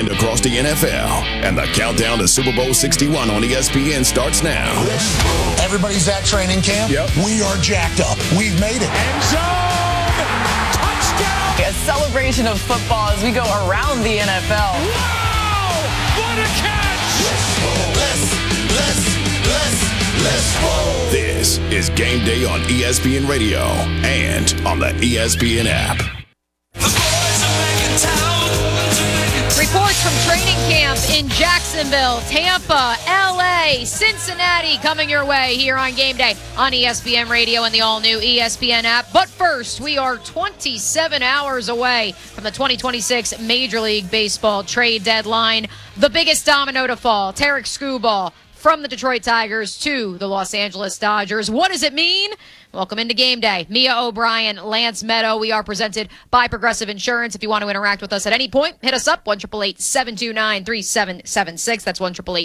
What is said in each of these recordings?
action across the NFL, and the countdown to Super Bowl 61 on ESPN starts now. Everybody's at training camp. Yep. We are jacked up. We've made it. End zone! Touchdown! A celebration of football as we go around the NFL. Wow! What a catch! Let's roll. This is Game Day on ESPN Radio and on the ESPN app. Reports from training camp in Jacksonville, Tampa, LA, Cincinnati coming your way here on Game Day on ESPN Radio and the all-new ESPN app. But first, we are 27 hours away from the 2026 Major League Baseball trade deadline. The biggest domino to fall, Tarik Skubal from the Detroit Tigers to the Los Angeles Dodgers. What does it mean? Welcome into Game Day. Mia O'Brien, Lance Meadow. We are presented by Progressive Insurance. If you want to interact with us at any point, hit us up, 1-888-729-3776. That's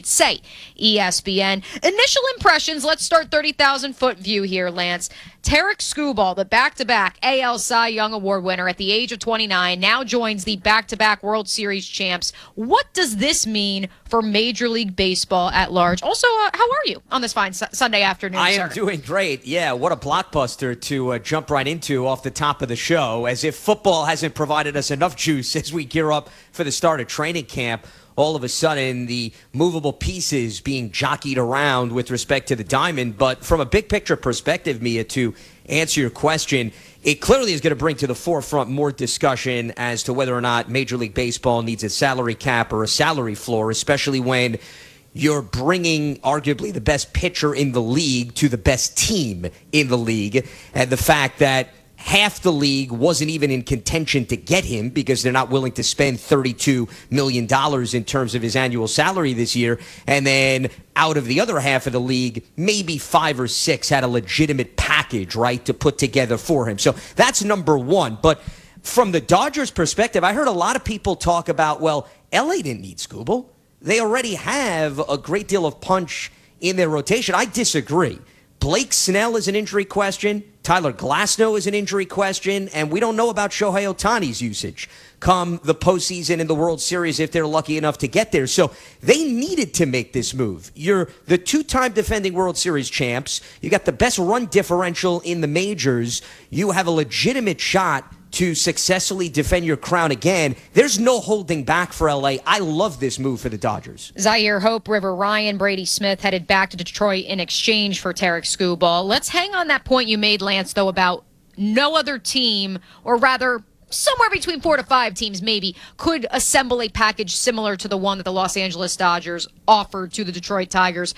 1-888-SAY-ESPN. Initial impressions, let's start 30,000-foot view here, Lance. Tarik Skubal, the back-to-back AL Cy Young Award winner at the age of 29, now joins the back-to-back World Series champs. What does this mean for Major League Baseball at large? Also, how are you on this fine Sunday afternoon, I sir? am doing great. Yeah, what a blockbuster to jump right into off the top of the show, as if football hasn't provided us enough juice as we gear up for the start of training camp. All of a sudden, the movable pieces being jockeyed around with respect to the diamond. But from a big picture perspective, Mia, to answer your question, it clearly is going to bring to the forefront more discussion as to whether or not Major League Baseball needs a salary cap or a salary floor, especially when you're bringing arguably the best pitcher in the league to the best team in the league. And the fact that half the league wasn't even in contention to get him because they're not willing to spend $32 million in terms of his annual salary this year. And then out of the other half of the league, maybe 5 or 6 had a legitimate package, right, to put together for him. So that's number one. But from the Dodgers' perspective, I heard a lot of people talk about, well, LA didn't need Skubal. They already have a great deal of punch in their rotation. I disagree. Blake Snell is an injury question. Tyler Glasnow is an injury question. And we don't know about Shohei Ohtani's usage come the postseason in the World Series if they're lucky enough to get there. So they needed to make this move. You're the 2-time defending World Series champs. You got the best run differential in the majors. You have a legitimate shot to successfully defend your crown again. There's no holding back for LA. I love this move for the Dodgers. Zaire Hope, River Ryan, Brady Smith headed back to Detroit in exchange for Tarik Skubal. Let's hang on that point you made, Lance, though, about no other team, or rather somewhere between 4 to 5 teams maybe, could assemble a package similar to the one that the Los Angeles Dodgers offered to the Detroit Tigers.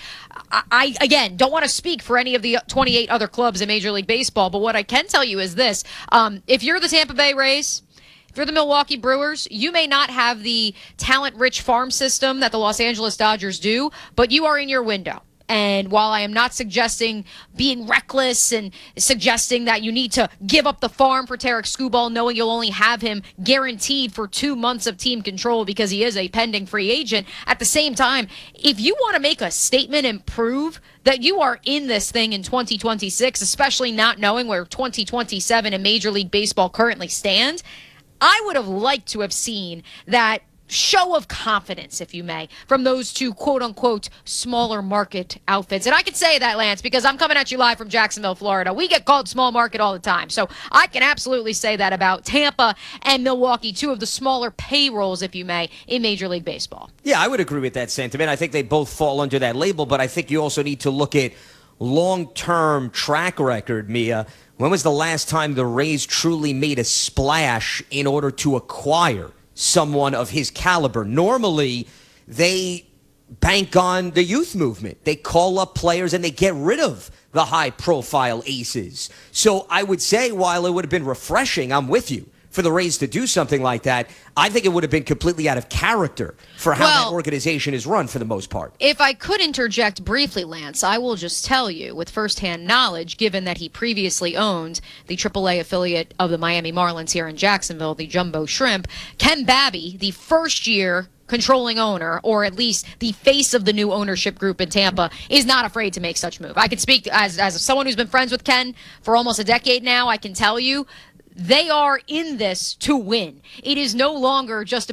I again, don't want to speak for any of the 28 other clubs in Major League Baseball, but what I can tell you is this. If you're the Tampa Bay Rays, if you're the Milwaukee Brewers, you may not have the talent-rich farm system that the Los Angeles Dodgers do, but you are in your window. And while I am not suggesting being reckless and suggesting that you need to give up the farm for Tarik Skubal, knowing you'll only have him guaranteed for 2 months of team control because he is a pending free agent, at the same time, if you want to make a statement and prove that you are in this thing in 2026, especially not knowing where 2027 in Major League Baseball currently stands, I would have liked to have seen that show of confidence, if you may, from those two quote-unquote smaller market outfits. And I can say that, Lance, because I'm coming at you live from Jacksonville, Florida. We get called small market all the time. So I can absolutely say that about Tampa and Milwaukee, two of the smaller payrolls, if you may, in Major League Baseball. Yeah, I would agree with that sentiment. I think they both fall under that label, but I think you also need to look at long-term track record, Mia. When was the last time the Rays truly made a splash in order to acquire someone of his caliber? Normally, they bank on the youth movement. They call up players and they get rid of the high-profile aces. So I would say, while it would have been refreshing, I'm with you, for the Rays to do something like that, I think it would have been completely out of character for how that organization is run for the most part. If I could interject briefly, Lance, I will just tell you with firsthand knowledge, given that he previously owned the AAA affiliate of the Miami Marlins here in Jacksonville, the Jumbo Shrimp, Ken Babby, the first-year controlling owner, or at least the face of the new ownership group in Tampa, is not afraid to make such move. I can speak as someone who's been friends with Ken for almost a decade now. I can tell you, they are in this to win. It is no longer just about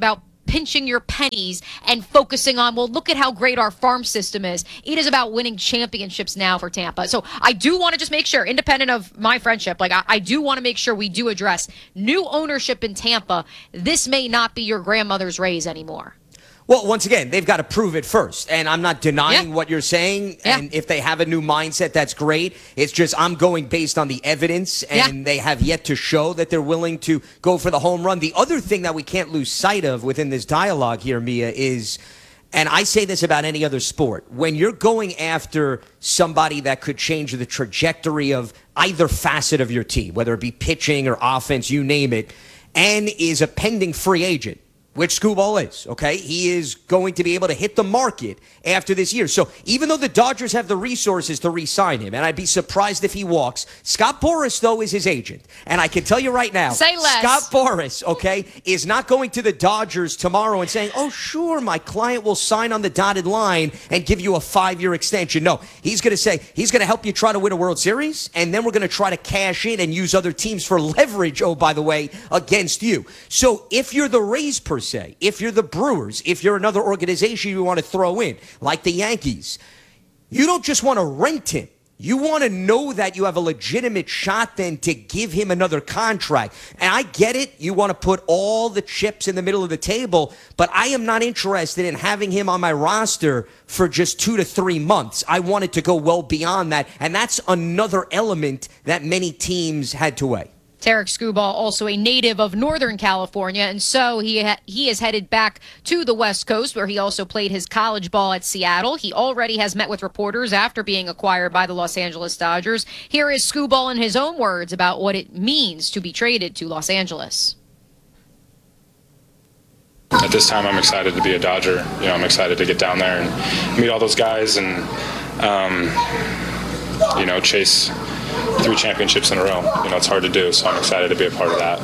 pinching your pennies and focusing on, well, look at how great our farm system is. It is about winning championships now for Tampa. So I do want to just make sure, independent of my friendship, like I do want to make sure we do address new ownership in Tampa. This may not be your grandmother's Rays anymore. Well, once again, they've got to prove it first. And I'm not denying what you're saying. And if they have a new mindset, that's great. It's just I'm going based on the evidence, and they have yet to show that they're willing to go for the home run. The other thing that we can't lose sight of within this dialogue here, Mia, is, and I say this about any other sport, when you're going after somebody that could change the trajectory of either facet of your team, whether it be pitching or offense, you name it, and is a pending free agent, which Skubal is, okay? He is going to be able to hit the market after this year. So even though the Dodgers have the resources to re-sign him, and I'd be surprised if he walks, Scott Boras, though, is his agent. And I can tell you right now, say less. Scott Boras, okay, is not going to the Dodgers tomorrow and saying, oh, sure, my client will sign on the dotted line and give you a 5-year extension. No, he's going to say he's going to help you try to win a World Series, and then we're going to try to cash in and use other teams for leverage, oh, by the way, against you. So if you're the Rays per se, if you're the Brewers, if you're another organization you want to throw in, like the Yankees, you don't just want to rent him. You want to know that you have a legitimate shot then to give him another contract. And I get it. You want to put all the chips in the middle of the table, but I am not interested in having him on my roster for just 2 to 3 months. I want it to go well beyond that. And that's another element that many teams had to weigh. Tarik Skubal, also a native of Northern California, and so he is headed back to the West Coast, where he also played his college ball at Seattle. He already has met with reporters after being acquired by the Los Angeles Dodgers. Here is Skubal in his own words about what it means to be traded to Los Angeles. At this time, I'm excited to be a Dodger. I'm excited to get down there and meet all those guys and, chase 3 championships in a row. It's hard to do, so I'm excited to be a part of that.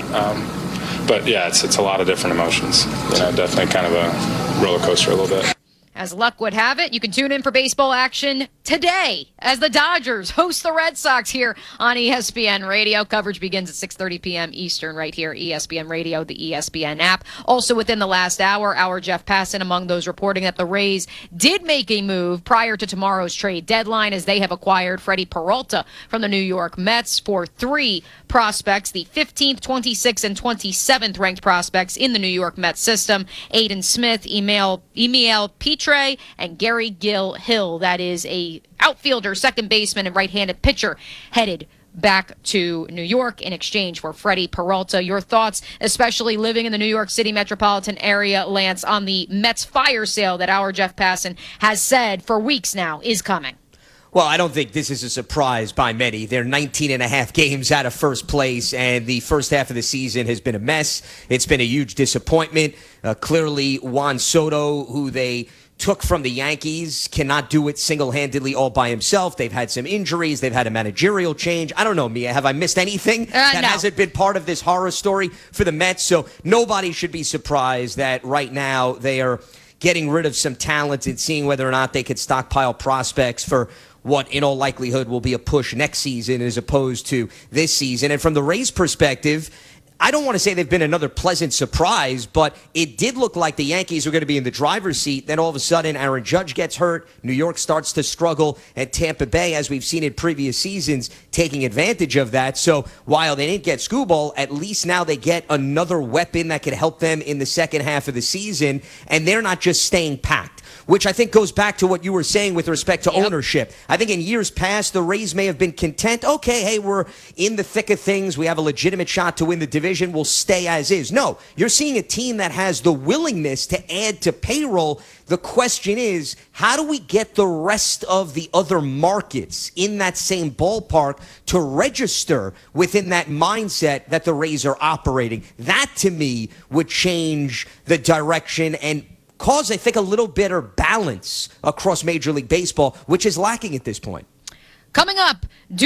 But yeah, it's a lot of different emotions. Definitely kind of a roller coaster a little bit. As luck would have it, you can tune in for baseball action today as the Dodgers host the Red Sox here on ESPN Radio. Coverage begins at 6:30 p.m. Eastern right here, ESPN Radio, the ESPN app. Also within the last hour, our Jeff Passan among those reporting that the Rays did make a move prior to tomorrow's trade deadline as they have acquired Freddie Peralta from the New York Mets for 3 prospects, the 15th, 26th, and 27th ranked prospects in the New York Mets system. Aiden Smith, Emil Petre, and Gary Hill. That is a outfielder, second baseman, and right-handed pitcher headed back to New York in exchange for Freddie Peralta. Your thoughts, especially living in the New York City metropolitan area, Lance, on the Mets fire sale that our Jeff Passan has said for weeks now is coming? Well, I don't think this is a surprise by many. They're 19 and a half games out of first place, and the first half of the season has been a mess. It's been a huge disappointment. Clearly, Juan Soto, who they took from the Yankees, cannot do it single-handedly all by himself. They've had some injuries. They've had a managerial change. I don't know, Mia. Have I missed anything that hasn't been part of this horror story for the Mets? So nobody should be surprised that right now they are getting rid of some talent and seeing whether or not they could stockpile prospects for what in all likelihood will be a push next season as opposed to this season. And from the Rays' perspective, I don't want to say they've been another pleasant surprise, but it did look like the Yankees were going to be in the driver's seat. Then all of a sudden, Aaron Judge gets hurt. New York starts to struggle. And Tampa Bay, as we've seen in previous seasons, taking advantage of that. So while they didn't get Skubal, at least now they get another weapon that could help them in the second half of the season. And they're not just staying packed, which I think goes back to what you were saying with respect to ownership. I think in years past, the Rays may have been content. Okay, hey, we're in the thick of things. We have a legitimate shot to win the division. We'll stay as is. No, you're seeing a team that has the willingness to add to payroll. The question is, how do we get the rest of the other markets in that same ballpark to register within that mindset that the Rays are operating? That, to me, would change the direction and cause, I think, a little better balance across Major League Baseball, which is lacking at this point. Coming up,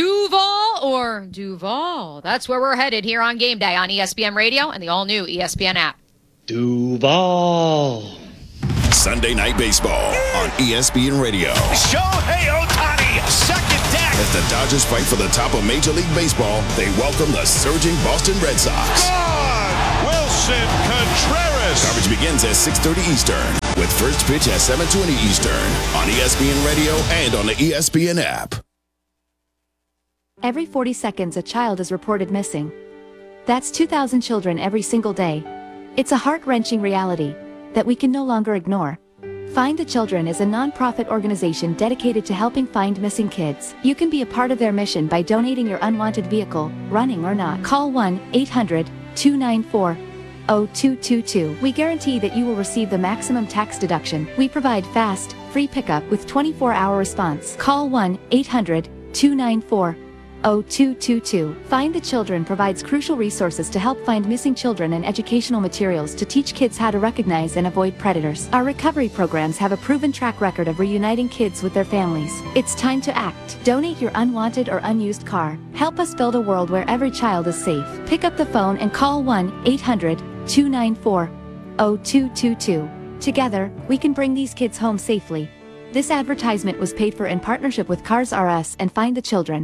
Duval or Duval? That's where we're headed here on Game Day on ESPN Radio and the all-new ESPN app. Duval. Sunday Night Baseball on ESPN Radio. Shohei Ohtani, second deck. As the Dodgers fight for the top of Major League Baseball, they welcome the surging Boston Red Sox. Gone! Will Willson Contreras. Coverage begins at 6:30 Eastern with first pitch at 7:20 Eastern on ESPN Radio and on the ESPN app. Every 40 seconds, a child is reported missing. That's 2,000 children every single day. It's a heart-wrenching reality that we can no longer ignore. Find the Children is a non-profit organization dedicated to helping find missing kids. You can be a part of their mission by donating your unwanted vehicle, running or not. Call 1-800-294-0222. We guarantee that you will receive the maximum tax deduction. We provide fast, free pickup with 24-hour response. Call 1-800-294-0222. Find the Children provides crucial resources to help find missing children and educational materials to teach kids how to recognize and avoid predators. Our recovery programs have a proven track record of reuniting kids with their families. It's time to act. Donate your unwanted or unused car. Help us build a world where every child is safe. Pick up the phone and call 1-800-294-0222. Together, we can bring these kids home safely. This advertisement was paid for in partnership with Cars R Us and Find the Children.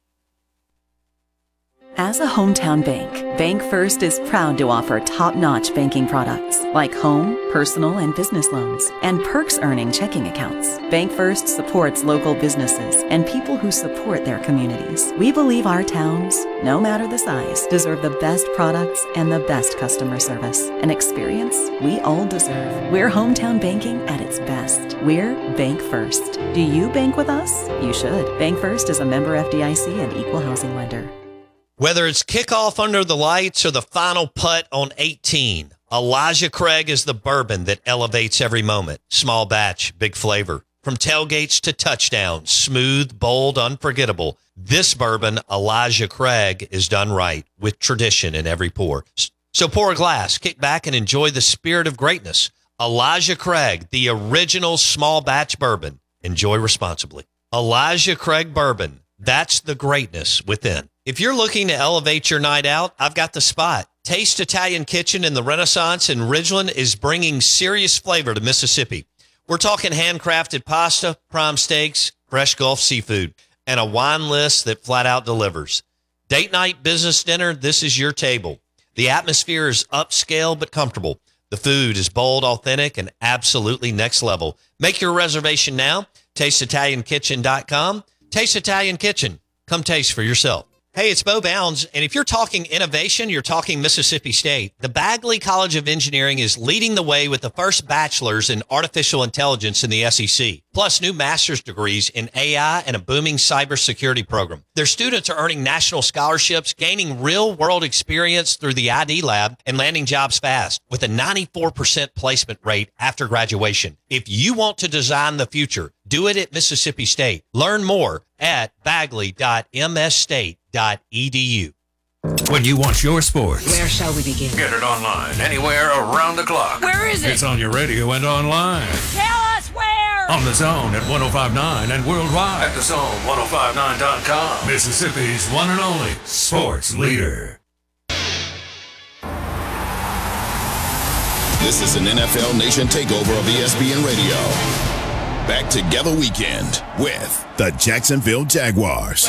As a hometown bank, BankFirst is proud to offer top-notch banking products like home, personal, and business loans, and perks-earning checking accounts. BankFirst supports local businesses and people who support their communities. We believe our towns, no matter the size, deserve the best products and the best customer service, an experience we all deserve. We're hometown banking at its best. We're BankFirst. Do you bank with us? You should. BankFirst is a member FDIC and equal housing lender. Whether it's kickoff under the lights or the final putt on 18, Elijah Craig is the bourbon that elevates every moment. Small batch, big flavor. From tailgates to touchdowns, smooth, bold, unforgettable. This bourbon, Elijah Craig, is done right with tradition in every pour. So pour a glass, kick back, and enjoy the spirit of greatness. Elijah Craig, the original small batch bourbon. Enjoy responsibly. Elijah Craig bourbon. That's the greatness within. If you're looking to elevate your night out, I've got the spot. Taste Italian Kitchen in the Renaissance in Ridgeland is bringing serious flavor to Mississippi. We're talking handcrafted pasta, prime steaks, fresh Gulf seafood, and a wine list that flat out delivers. Date night, business dinner, this is your table. The atmosphere is upscale but comfortable. The food is bold, authentic, and absolutely next level. Make your reservation now. TasteItalianKitchen.com. Taste Italian Kitchen. Come taste for yourself. Hey, it's Bo Bounds, and if you're talking innovation, you're talking Mississippi State. The Bagley College of Engineering is leading the way with the first bachelor's in artificial intelligence in the SEC, plus new master's degrees in AI and a booming cybersecurity program. Their students are earning national scholarships, gaining real-world experience through the ID lab, and landing jobs fast with a 94% placement rate after graduation. If you want to design the future, do it at Mississippi State. Learn more at bagley.msstate.edu. When you want your sports, where shall we begin? Get it online, anywhere, around the clock. Where is it? It's on your radio and online. Tell us where! On The Zone at 105.9 and worldwide at thezone1059.com. Mississippi's one and only sports leader. This is an NFL Nation takeover of ESPN Radio. Back Together Weekend with the Jacksonville Jaguars.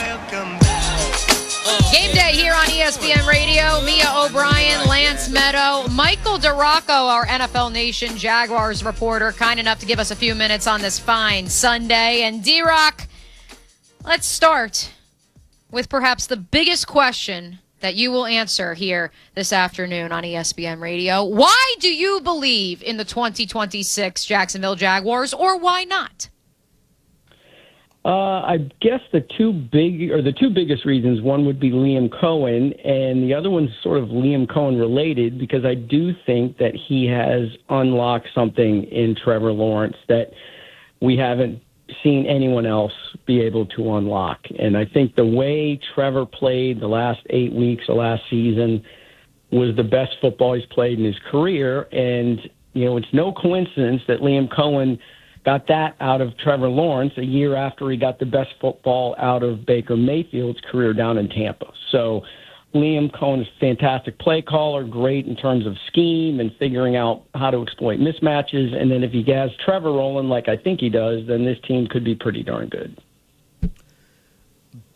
Game day here on ESPN Radio. Mia O'Brien, Lance Meadow, Michael DeRocco, our NFL Nation Jaguars reporter, kind enough to give us a few minutes on this fine Sunday. And D-Rock, let's start with perhaps the biggest question that you will answer here this afternoon on ESPN Radio. Why do you believe in the 2026 Jacksonville Jaguars, or why not? I guess the two biggest reasons, one would be Liam Cohen, and the other one's sort of Liam Cohen related, because I do think that he has unlocked something in Trevor Lawrence that we haven't seen anyone else be able to unlock. And I think the way Trevor played the last 8 weeks of last season was the best football he's played in his career. And, you know, it's no coincidence that Liam Cohen got that out of Trevor Lawrence a year after he got the best football out of Baker Mayfield's career down in Tampa. So Liam Cohen is a fantastic play caller, great in terms of scheme and figuring out how to exploit mismatches. And then if he has Trevor rolling like I think he does, then this team could be pretty darn good.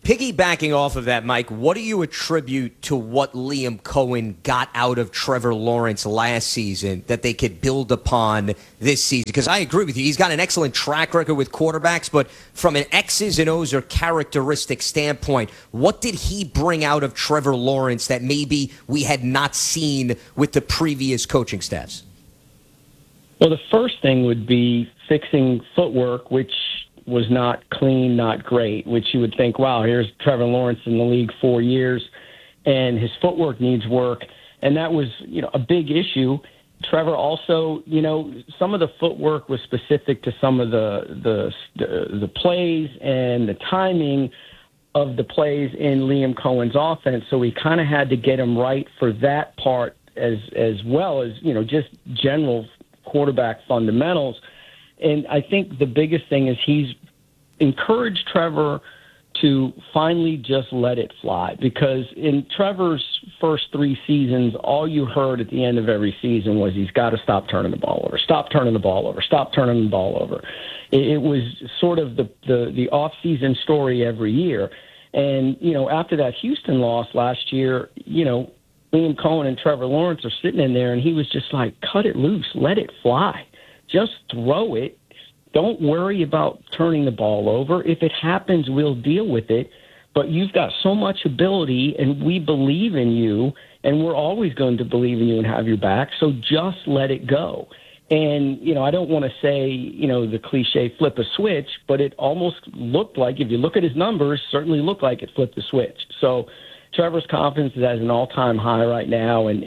Piggybacking off of that, Mike, what do you attribute to what Liam Cohen got out of Trevor Lawrence last season that they could build upon this season? Because I agree with you. He's got an excellent track record with quarterbacks, but from an X's and O's or characteristic standpoint, what did he bring out of Trevor Lawrence that maybe we had not seen with the previous coaching staffs? Well, the first thing would be fixing footwork, which was not clean, not great, which you would think, wow, here's Trevor Lawrence in the league 4 years, and his footwork needs work. And that was, a big issue. Trevor also, some of the footwork was specific to some of the plays and the timing of the plays in Liam Cohen's offense. So we kind of had to get him right for that part as well as, just general quarterback fundamentals. And I think the biggest thing is he's encouraged Trevor to finally just let it fly. Because in Trevor's first 3 seasons, all you heard at the end of every season was he's got to stop turning the ball over, stop turning the ball over, stop turning the ball over. It was sort of the off-season story every year. And, after that Houston loss last year, Liam Cohen and Trevor Lawrence are sitting in there, and he was just like, cut it loose, let it fly. Just throw it. Don't worry about turning the ball over. If it happens, we'll deal with it. But you've got so much ability, and we believe in you, and we're always going to believe in you and have your back, so just let it go. And, I don't want to say, the cliche flip a switch, but it almost looked like, if you look at his numbers, certainly looked like it flipped the switch. So Trevor's confidence is at an all-time high right now, and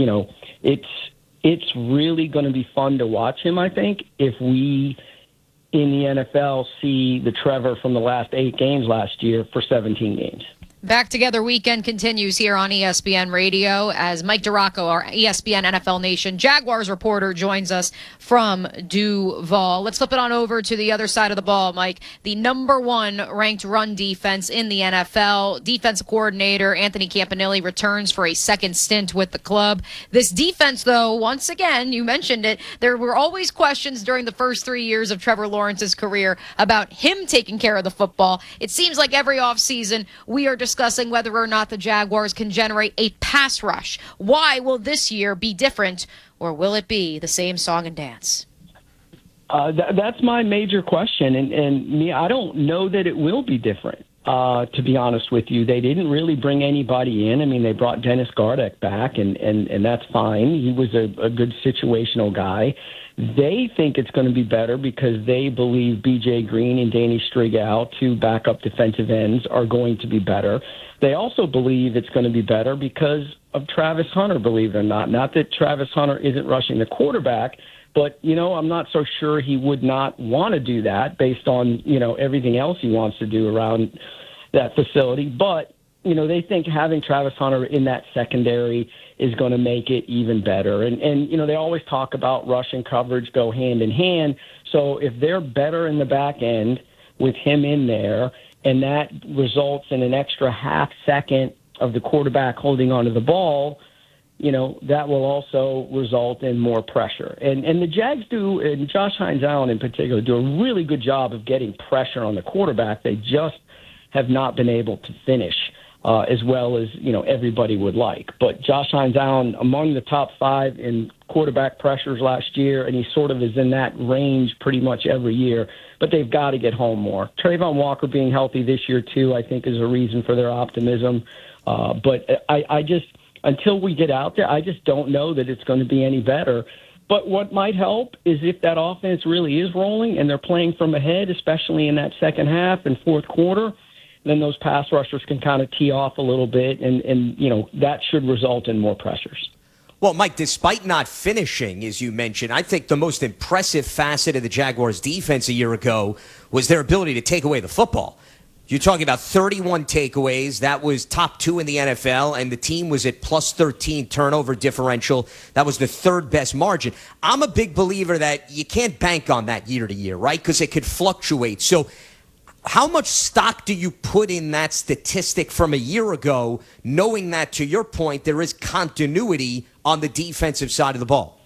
it's really going to be fun to watch him, I think, if we in the NFL see the Trevor from the last 8 games last year for 17 games. Back Together Weekend continues here on ESPN Radio as Mike Duraco, our ESPN NFL Nation Jaguars reporter, joins us from Duval. Let's flip it on over to the other side of the ball, Mike. The number 1 ranked run defense in the NFL. Defensive coordinator Anthony Campanile returns for a second stint with the club. This defense, though, once again, you mentioned it, there were always questions during the first 3 years of Trevor Lawrence's career about him taking care of the football. It seems like every offseason we are discussing whether or not the Jaguars can generate a pass rush. Why will this year be different, or will it be the same song and dance? That's my major question, and me, I don't know that it will be different, to be honest with you. They didn't really bring anybody in. I mean, they brought Dennis Gardeck back, and that's fine. He was a good situational guy. They think it's going to be better because they believe B.J. Green and Danny Strigal, 2 backup defensive ends, are going to be better. They also believe it's going to be better because of Travis Hunter, believe it or not. Not that Travis Hunter isn't rushing the quarterback, but, I'm not so sure he would not want to do that based on, everything else he wants to do around that facility. But, they think having Travis Hunter in that secondary is going to make it even better. And they always talk about rush and coverage go hand in hand. So if they're better in the back end with him in there, and that results in an extra half second of the quarterback holding onto the ball, that will also result in more pressure. And the Jags do, and Josh Hines Allen in particular, do a really good job of getting pressure on the quarterback. They just have not been able to finish as well as, everybody would like. But Josh Hines Allen, among the top 5 in quarterback pressures last year, and he sort of is in that range pretty much every year. But they've got to get home more. Trayvon Walker being healthy this year, too, I think is a reason for their optimism. But I just, until we get out there, I just don't know that it's going to be any better. But what might help is if that offense really is rolling and they're playing from ahead, especially in that second half and fourth quarter, then those pass rushers can kind of tee off a little bit, and that should result in more pressures. Well, Mike, despite not finishing, as you mentioned, I think the most impressive facet of the Jaguars' defense a year ago was their ability to take away the football. You're talking about 31 takeaways. That was top 2 in the NFL, and the team was at plus 13 turnover differential. That was the 3rd best margin. I'm a big believer that you can't bank on that year to year, right? Because it could fluctuate. So how much stock do you put in that statistic from a year ago, knowing that, to your point, there is continuity on the defensive side of the ball?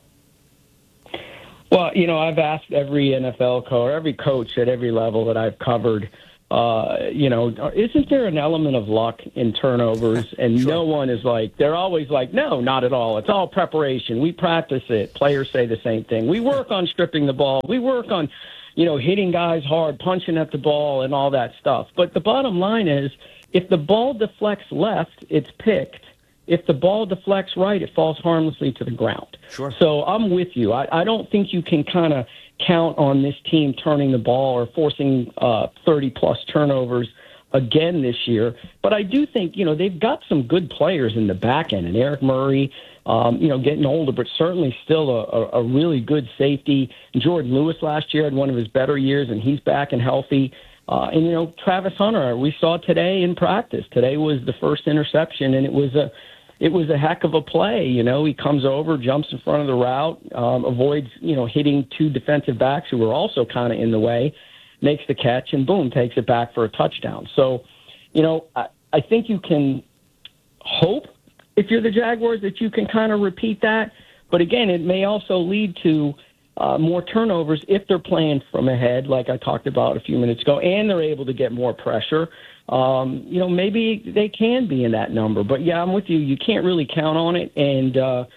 Well, I've asked every NFL coach, every coach at every level that I've covered isn't there an element of luck in turnovers? And Sure. No one is like, they're always like, no, not at all. It's all preparation. We practice it. Players say the same thing. We work on stripping the ball. We work on, hitting guys hard, punching at the ball and all that stuff. But the bottom line is, if the ball deflects left, it's picked. If the ball deflects right, it falls harmlessly to the ground. Sure. So I'm with you. I don't think you can kind of count on this team turning the ball or forcing 30-plus turnovers again this year. But I do think, they've got some good players in the back end. And Eric Murray, getting older, but certainly still a really good safety. Jordan Lewis last year had one of his better years, and he's back and healthy. And Travis Hunter, we saw today in practice. Today was the first interception, and it was a heck of a play. He comes over, jumps in front of the route, avoids, hitting two defensive backs who were also kind of in the way, makes the catch, and boom, takes it back for a touchdown. So, I think you can hope, if you're the Jaguars, that you can kind of repeat that. But again, it may also lead to more turnovers if they're playing from ahead, like I talked about a few minutes ago, and they're able to get more pressure. Maybe they can be in that number. But, yeah, I'm with you. You can't really count on it. And,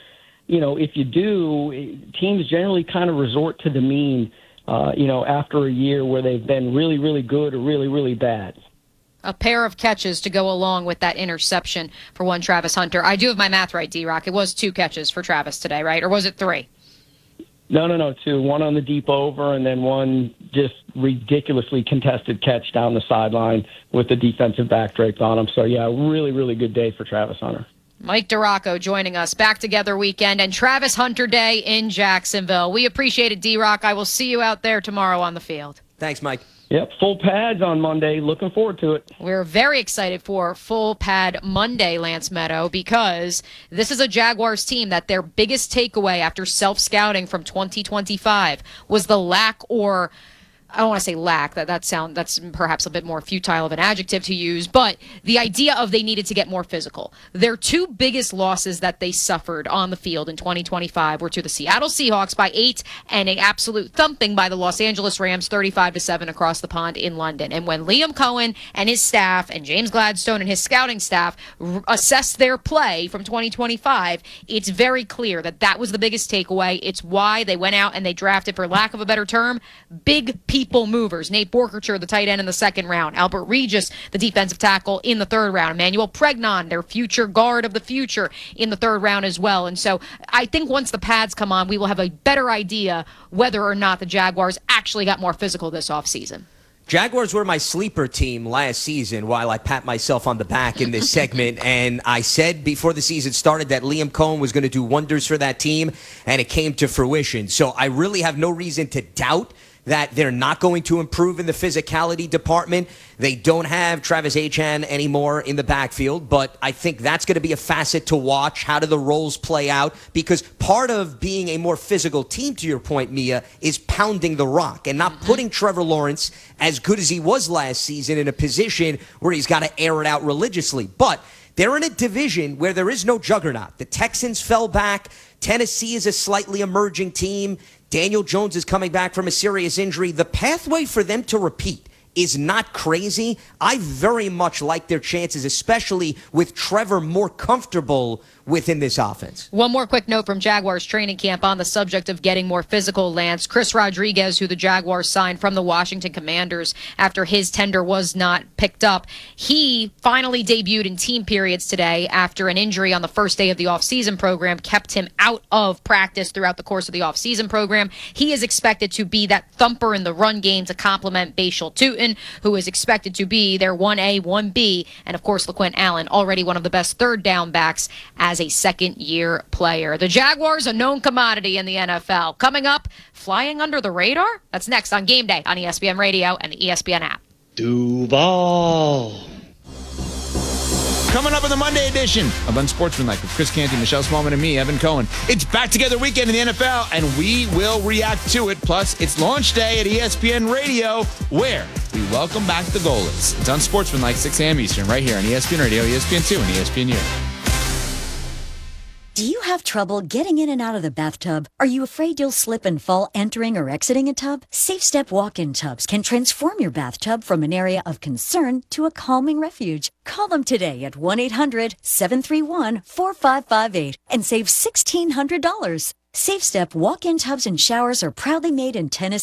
if you do, teams generally kind of resort to the mean, after a year where they've been really, really good or really, really bad. A pair of catches to go along with that interception for one Travis Hunter. I do have my math right, D-Rock. It was 2 catches for Travis today, right? Or was it 3? No, 2. One on the deep over, and then one just ridiculously contested catch down the sideline with the defensive back draped on him. So, yeah, really, really good day for Travis Hunter. Mike DiRocco joining us. Back Together weekend and Travis Hunter Day in Jacksonville. We appreciate it, D-Rock. I will see you out there tomorrow on the field. Thanks, Mike. Yep, full pads on Monday. Looking forward to it. We're very excited for full pad Monday, Lance Meadow, because this is a Jaguars team that their biggest takeaway after self-scouting from 2025 was the lack, or I don't want to say lack, that's perhaps a bit more futile of an adjective to use, but the idea of they needed to get more physical. Their 2 biggest losses that they suffered on the field in 2025 were to the Seattle Seahawks by 8 and an absolute thumping by the Los Angeles Rams 35-7 across the pond in London. And when Liam Cohen and his staff and James Gladstone and his scouting staff assessed their play from 2025, it's very clear that that was the biggest takeaway. It's why they went out and they drafted, for lack of a better term, big people movers. Nate Borkercher, the tight end in the 2nd round. Albert Regis, the defensive tackle in the 3rd round. Emmanuel Pregnon, their future guard of the future, in the 3rd round as well. And so I think once the pads come on, we will have a better idea whether or not the Jaguars actually got more physical this offseason. Jaguars were my sleeper team last season, while I pat myself on the back in this segment. And I said before the season started that Liam Cohen was going to do wonders for that team, and it came to fruition. So I really have no reason to doubt that they're not going to improve in the physicality department. They don't have Travis Etienne anymore in the backfield, but I think that's going to be a facet to watch. How do the roles play out? Because part of being a more physical team, to your point, Mia, is pounding the rock and not putting Trevor Lawrence, as good as he was last season, in a position where he's got to air it out religiously. But they're in a division where there is no juggernaut. The Texans fell back. Tennessee is a slightly emerging team. Daniel Jones is coming back from a serious injury. The pathway for them to repeat is not crazy. I very much like their chances, especially with Trevor more comfortable within this offense. One more quick note from Jaguars training camp on the subject of getting more physical, Lance. Chris Rodriguez, who the Jaguars signed from the Washington Commanders after his tender was not picked up, he finally debuted in team periods today after an injury on the first day of the offseason program kept him out of practice throughout the course of the offseason program. He is expected to be that thumper in the run game to complement Bashal Tutin, who is expected to be their 1A, 1B, and of course LaQuint Allen, already one of the best third down backs as a second-year player. The Jaguars, a known commodity in the NFL. Coming up, flying under the radar? That's next on Game Day on ESPN Radio and the ESPN app. Duval. Coming up in the Monday edition of Unsportsmanlike with Chris Canty, Michelle Smallman, and me, Evan Cohen. It's Back Together weekend in the NFL, and we will react to it. Plus, it's launch day at ESPN Radio, where we welcome back the goalies. It's Unsportsmanlike, 6 a.m. Eastern, right here on ESPN Radio, ESPN2, and ESPNU. Do you have have trouble getting in and out of the bathtub? Are you afraid you'll slip and fall entering or exiting a tub? SafeStep walk-in tubs can transform your bathtub from an area of concern to a calming refuge. Call them today at 1-800-731-4558 and save $1,600. SafeStep walk-in tubs and showers are proudly made in Tennessee.